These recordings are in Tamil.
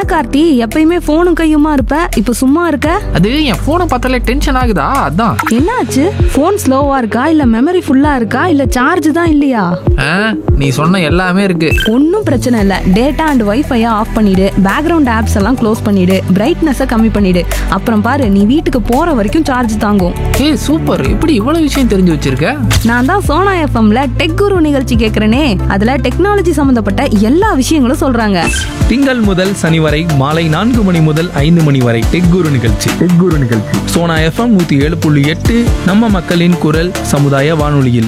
கார்த்தி, எப்பயுமே போனும் கையுமா இருப்ப, இப்ப சும்மா இருக்க? அது என் போனை பார்த்தாலே டென்ஷன் ஆகுதா அதான். என்னாச்சு? போன் ஸ்லோவா இருக்கா இல்ல மெமரி ஃபுல்லா இருக்கா இல்ல சார்ஜ் தான் இல்லையா? நீ சொன்ன எல்லாமே இருக்கு. ஒன்னும் பிரச்சனை இல்ல. டேட்டா அண்ட் வைஃபையை ஆஃப் பண்ணிடு, பேக்ரவுண்ட் ஆப்ஸ் எல்லாம் க்ளோஸ் பண்ணிடு, பிரைட்னஸை கம்மி பண்ணிடு. அப்புறம் பாரு, நீ வீட்டுக்கு போற வரைக்கும் சார்ஜ் தாங்கும். ஏய் சூப்பர், இப்படி இவ்வளவு விஷயம் தெரிஞ்சு வச்சிருக்க. நான் தான் சோனா எஃப்எம்ல டெக் குரு நிகழ்ச்சி கேட்கிறேனே, அதுல டெக்னாலஜி சம்பந்தப்பட்ட எல்லா விஷயங்களும் சொல்றாங்க. திங்கள் முதல் சனி வரை மாலை 4 மணி முதல் 5 மணி வரை டெக் குரு நிகழ்ச்சி. சோனா எஃப்எம் 107.8 நம்ம மக்களின் குரல் சமுதாய வானொலியில்.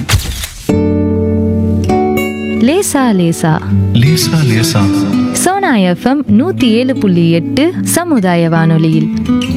லேசா லேசா லேசா லேசா சோனா எஃப்எம் 107.8 சமுதாய வானொலியில்.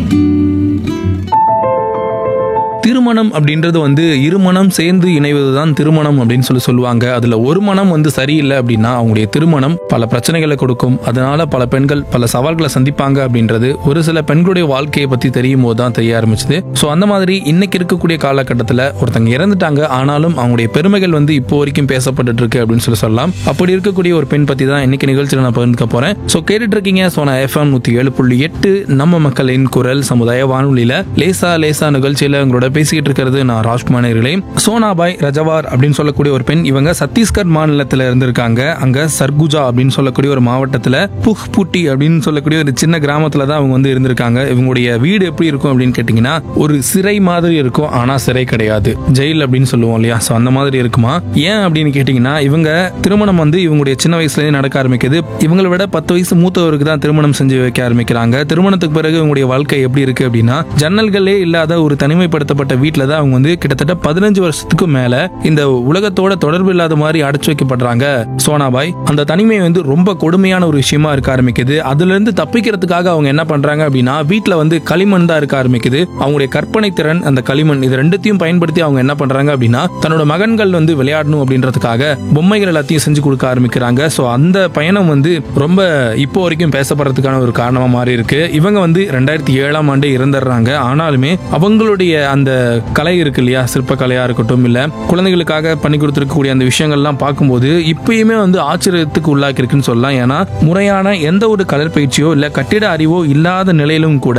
திருமணம் அப்படின்றது இருமணம் சேர்ந்து இணைவதுதான் திருமணம் அப்படின்னு சொல்லுவாங்க. அதுல ஒரு மனம் சரியில்லை அப்படின்னா அவங்களுடைய திருமணம் பல பிரச்சனைகளை கொடுக்கும். அதனால பல பெண்கள் பல சவால்களை சந்திப்பாங்க அப்படின்றது ஒரு சில பெண்களுடைய வாழ்க்கையை பத்தி தெரியும் போது தான் தெரிய ஆரம்பிச்சது. ஸோ அந்த மாதிரி இன்னைக்கு இருக்கக்கூடிய காலகட்டத்தில் ஒருத்தங்க இறந்துட்டாங்க, ஆனாலும் அவங்களுடைய பெருமைகள் இப்போ வரைக்கும் பேசப்பட்டு இருக்கு அப்படின்னு சொல்லலாம். அப்படி இருக்கக்கூடிய ஒரு பெண் பத்தி தான் இன்னைக்கு நிகழ்ச்சியில் நான் பகிர்ந்துக்க போறேன். ஸோ கேட்டுட்டு இருக்கீங்க சோனா எஃப்எம் 107.8 நம்ம மக்களின் குரல் சமுதாய வானொலியில லேசா லேசா நிகழ்ச்சியில உங்களோட பேசிக்கிட்டு இருக்கிறது நான் ராஜ்குமார் நேயர்களே. சோனாபாய் ரஜவார் அப்படின்னு சொல்லக்கூடிய ஒரு பெண், இவங்க சத்தீஸ்கர் மாநிலத்தில் இருந்திருக்காங்க. அங்க சர்குஜா அப்படின்னு சொல்லக்கூடிய ஒரு மாவட்டத்தில் புஹ்புட்டி அப்படின்னு சொல்லக்கூடிய ஒரு சின்ன கிராமத்துல தான் அவங்க இருந்திருக்காங்க. இவங்களுடைய வீடு எப்படி இருக்கும் அப்படின்னு கேட்டீங்கன்னா, ஒரு சிறை மாதிரி இருக்கும், ஆனா சிறை கிடையாது, ஜெயில் அப்படின்னு சொல்லுவோம் இல்லையா, சோ அந்த மாதிரி இருக்குமா. ஏன் அப்படின்னு கேட்டீங்கன்னா, இவங்க திருமணம் இவங்களுடைய சின்ன வயசுல இருந்து நடக்க ஆரம்பிக்குது. இவங்களை விட 10 வயசு மூத்தவருக்கு தான் திருமணம் செஞ்சு வைக்க ஆரம்பிக்கிறாங்க. திருமணத்துக்கு பிறகு இவங்களுடைய வாழ்க்கை எப்படி இருக்கு அப்படின்னா, ஜன்னல்களே இல்லாத ஒரு தனிமைப்படுத்தப்பட்ட வீட்டுல தான் அவங்க கிட்டத்தட்ட 15 வருஷத்துக்கு மேல இந்த உலகத்தோட தொடர்பு இல்லாத மாதிரி அடைச்சு வைக்கப்படுறாங்க சோனாபாய். அந்த தனிமை ரொம்ப கொடுமையான ஒரு விஷயமா இருக்க ஆரம்பிக்குது. அதுல இருந்து தப்பிக்கிறதுக்காக அவங்க என்ன பண்றாங்க அப்படின்னா, வீட்டுல களிமண் தான் இருக்க ஆரம்பிக்குது. அவங்களுடைய கற்பனை திறன், அந்த களிமண், இது ரெண்டுத்தையும் பயன்படுத்தி அவங்க என்ன பண்றாங்க அப்படின்னா, தன்னோட மகன்கள் விளையாடணும் அப்படின்றதுக்காக பொம்மைகள் எல்லாத்தையும் செஞ்சு கொடுக்க ஆரம்பிக்கிறாங்க. சோ அந்த பயணம் ரொம்ப இப்போ வரைக்கும் பேசப்படுறதுக்கான ஒரு காரணமா மாறி இருக்கு. இவங்க 2007ஆம் ஆண்டு இறந்துடுறாங்க. ஆனாலுமே அவங்களுடைய அந்த கலை இருக்கு இல்லையா, சிற்ப கலையா இருக்கட்டும், இல்ல குழந்தைகளுக்காக பண்ணி கொடுத்திருக்கக்கூடிய அந்த விஷயங்கள்லாம் பார்க்கும்போது இப்பயுமே ஆச்சரியத்துக்கு உள்ளாக்கி இருக்குன்னு சொல்லலாம். ஏன்னா முறையான எந்த ஒரு கடற்பயிற்சியோ இல்ல கட்டிட அறிவோ இல்லாத நிலையிலும் கூட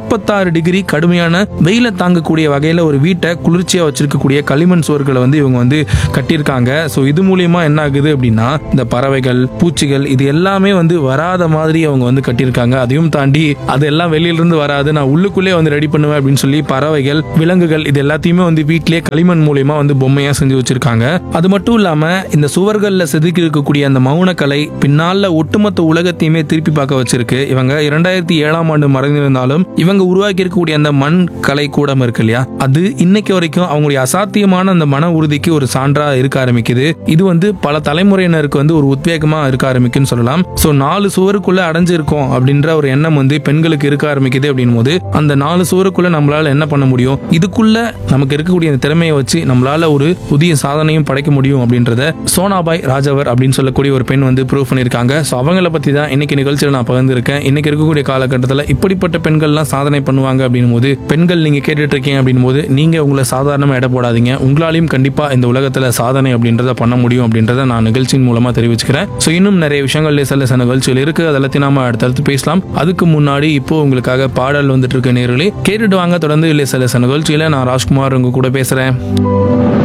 46 டிகிரி கடுமையான வெயில தாங்கக்கூடிய வகையில ஒரு வீட்டை குளிர்ச்சியா வச்சிருக்கக்கூடிய களிமண் சுவர்களை இவங்க கட்டியிருக்காங்க. சோ இது மூலியமா என்ன ஆகுது அப்படின்னா, இந்த பறவைகள், பூச்சிகள், இது எல்லாமே வராத மாதிரி அவங்க கட்டியிருக்காங்க. அதையும் தாண்டி அதெல்லாம் வெளியிலிருந்து வராது, நான் உள்ளுக்குள்ளே ரெடி பண்ணுவேன் அப்படின்னு சொல்லி பறவைகள், விலங்குகள், இது எல்லாத்தையுமே வீட்டிலேயே களிமண் மூலியமா பொம்மையா செஞ்சு வச்சிருக்காங்க. அது மட்டும் இல்லாம இந்த சுவர்கள்ல செதுக்கி இருக்கக்கூடிய அந்த மௌனக்கலை பின்னால ஒட்டுமொத்த உலகத்தையுமே திருப்பி பார்க்க வச்சிருக்கு. இவங்க 2007ஆம் ஆண்டு மறைந்திருந்தாலும் இவங்க உருவாக்கி இருக்கக்கூடிய அந்த மண் கலை கூடம் இருக்கு இல்லையா, அது இன்னைக்கு வரைக்கும் அவங்களுடைய அசாத்தியமான அந்த மன உறுதிக்கு ஒரு சான்றா இருக்க ஆரம்பிக்குது. இது பல தலைமுறையினருக்கு ஒரு உத்வேகமா இருக்க ஆரம்பிக்குன்னு சொல்லலாம். சோ 4 சுவருக்குள்ள அடைஞ்சிருக்கோம் அப்படின்ற ஒரு எண்ணம் பெண்களுக்கு இருக்க ஆரம்பிக்குது. அப்படின் போது அந்த 4 சுவருக்குள்ள நம்மளால என்ன பண்ண முடியும், இதுக்குள்ள நமக்கு இருக்கக்கூடிய அந்த திறமையை வச்சு நம்மளால ஒரு புதிய சாதனையும் படைக்க முடியும் அப்படின்றத சோனாபாய் ராஜவர் அப்படின்னு சொல்லக்கூடிய ஒரு பெண் ப்ரூவ் பண்ணிருக்காங்க. சோ அவங்கள பத்தி தான் இன்னைக்கு நிகழ்ச்சியில் நான் பகிர்ந்திருக்கேன். இன்னைக்கு இருக்கக்கூடிய காலகட்டத்தில் இப்படிப்பட்ட பெண்கள்லாம் சாதனை பண்ணுவாங்க அப்படின் போது, பெண்கள் நீங்க கேட்டுட்டு இருக்கீங்க அப்படின் போது நீங்க உங்களை சாதாரணமா எடை போடாதீங்க. உங்களாலையும் கண்டிப்பா இந்த உலகத்துல சாதனை அப்படின்றத பண்ண முடியும் அப்படின்றத நான் நிகழ்ச்சியின் மூலமா தெரிவிச்சுக்கிறேன். சோ இன்னும் நிறைய விஷயங்கள் லேச நிகழ்ச்சியில் இருக்கு, அதெல்லாத்தையும் நாம அடுத்தடுத்து பேசலாம். அதுக்கு முன்னாடி இப்போ உங்களுக்காக பாடல் வந்துட்டு இருக்க நேயர்களே, கேட்டுட்டு வாங்க. தொடர்ந்து லேச நிகழ்ச்சியில நான் ராஜ்குமார் உங்க கூட பேசுறேன்.